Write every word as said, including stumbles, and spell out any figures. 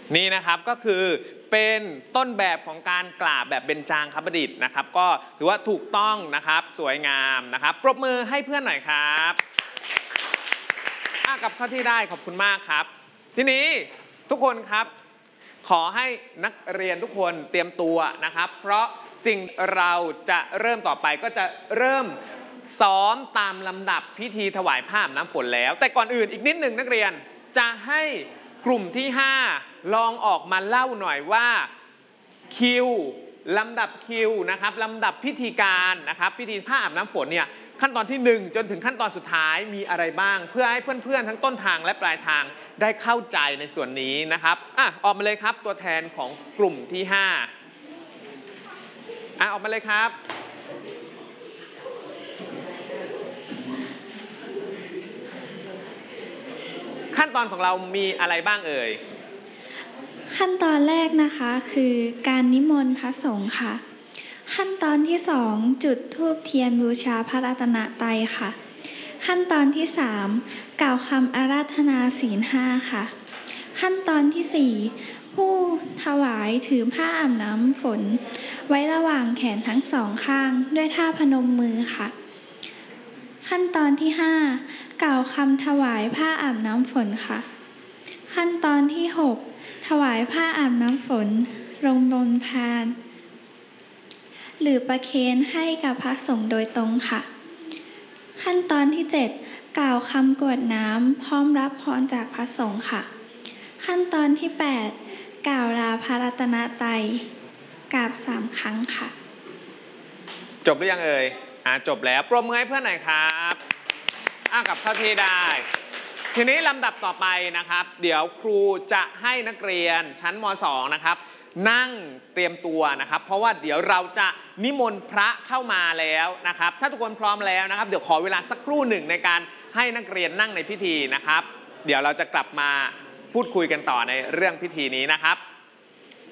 นี่นะครับก็คือเป็นต้นแบบของการกราบแบบเบญจางคประดิษฐ์นะครับก็ถือว่าถูกต้องนะครับสวยงามนะครับปรบมือให้เพื่อนหน่อยครับกับข้อที่ได้ขอบคุณมากครับทีนี้ทุกคนครับขอให้นักเรียนทุกคนเตรียมตัวนะครับเพราะสิ่งเราจะเริ่มต่อไปก็จะเริ่มซ้อมตามลำดับพิธีถวายผ้าอาบน้ำฝนแล้วแต่ก่อนอื่นอีกนิดหนึ่งนักเรียนจะให้กลุ่มที่ห้าลองออกมาเล่าหน่อยว่าคิวลำดับคิวนะครับลำดับพิธีการนะครับพิธีผ้าอาบน้ำฝนเนี่ยขั้นตอนที่หนึ่งจนถึงขั้นตอนสุดท้ายมีอะไรบ้างเพื่อให้เพื่อนๆทั้งต้นทางและปลายทางได้เข้าใจในส่วนนี้นะครับอ่ะออกมาเลยครับตัวแทนของกลุ่มที่ห้าอ่ะออกมาเลยครับขั้นตอนของเรามีอะไรบ้างเอ่ยขั้นตอนแรกนะคะคือการนิมนต์พระสงฆ์ค่ะขั้นตอนที่สองจุดธูปเทียนบูชาพระรัตนตรัยค่ะขั้นตอนที่สามกล่าวคำอาราธนาศีลห้าค่ะขั้นตอนที่สี่ผู้ถวายถือผ้าอาบน้ำฝนไว้ระหว่างแขนทั้งสองข้างด้วยท่าพนมมือค่ะขั้นตอนที่ห้ากล่าวคำถวายผ้าอาบน้ำฝนค่ะขั้นตอนที่หกถวายผ้าอาบน้ำฝนลงบนพานหรือประเคนให้กับพระสงฆ์โดยตรงค่ะขั้นตอนที่เจ็ดกล่าวคำกรวดน้ำพร้อมรับพรจากพระสงฆ์ค่ะขั้นตอนที่แปดกล่าวลาพระรัตนตรัยกราบสามครั้งค่ะจบหรือยังเอ่ยอ่าจบแล้วปรบมือให้เพื่อนหน่อยครับอ่ะกับเข้าที่ได้ทีนี้ลำดับต่อไปนะครับเดี๋ยวครูจะให้นักเรียนชั้นม.สอง นะครับนั่งเตรียมตัวนะครับเพราะว่าเดี๋ยวเราจะนิมนต์พระเข้ามาแล้วนะครับถ้าทุกคนพร้อมแล้วนะครับเดี๋ยวขอเวลาสักครู่หนึ่งในการให้นักเรียนนั่งในพิธีนะครับเดี๋ยวเราจะกลับมาพูดคุยกันต่อในเรื่องพิธีนี้นะครับ